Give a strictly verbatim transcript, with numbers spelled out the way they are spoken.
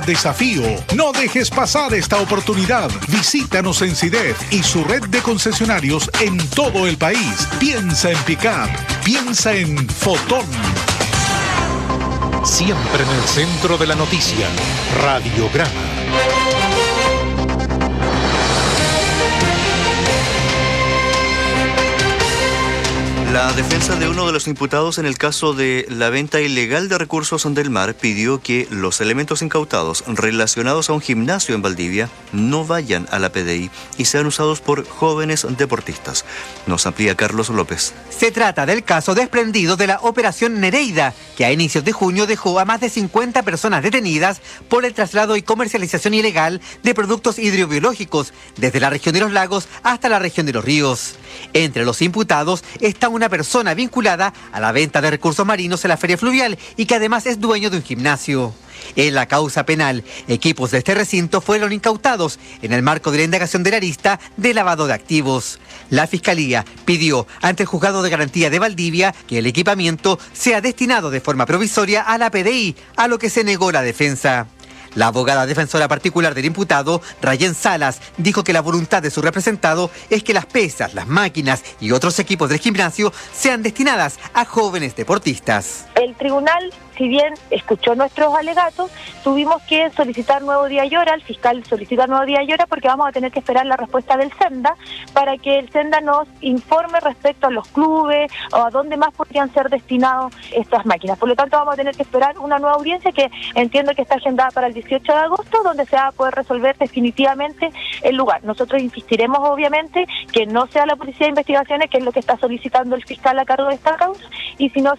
Desafío. No dejes pasar esta oportunidad. Visítanos en SIDEF y su red de concesionarios en todo el país. Piensa en pick-up. Piensa en Fotón. Siempre en el centro de la noticia. Radiograma. La defensa de uno de los imputados en el caso de la venta ilegal de recursos del mar pidió que los elementos incautados relacionados a un gimnasio en Valdivia no vayan a la P D I y sean usados por jóvenes deportistas. Nos amplía Carlos López. Se trata del caso desprendido de la Operación Nereida, que a inicios de junio dejó a más de cincuenta personas detenidas por el traslado y comercialización ilegal de productos hidrobiológicos desde la región de los lagos hasta la región de los ríos. Entre los imputados está una persona vinculada a la venta de recursos marinos en la feria fluvial y que además es dueño de un gimnasio. En la causa penal, equipos de este recinto fueron incautados en el marco de la indagación de la arista de lavado de activos. La Fiscalía pidió ante el Juzgado de Garantía de Valdivia que el equipamiento sea destinado de forma provisoria a la P D I, a lo que se negó la defensa. La abogada defensora particular del imputado, Rayén Salas, dijo que la voluntad de su representado es que las pesas, las máquinas y otros equipos del gimnasio sean destinadas a jóvenes deportistas. El tribunal, si bien escuchó nuestros alegatos, tuvimos que solicitar nuevo día y hora, el fiscal solicita nuevo día y hora porque vamos a tener que esperar la respuesta del SENDA para que el SENDA nos informe respecto a los clubes o a dónde más podrían ser destinados estas máquinas. Por lo tanto, vamos a tener que esperar una nueva audiencia que entiendo que está agendada para el dieciocho de agosto, donde se va a poder resolver definitivamente el lugar. Nosotros insistiremos, obviamente, que no sea la Policía de Investigaciones, que es lo que está solicitando el fiscal a cargo de esta causa, y si no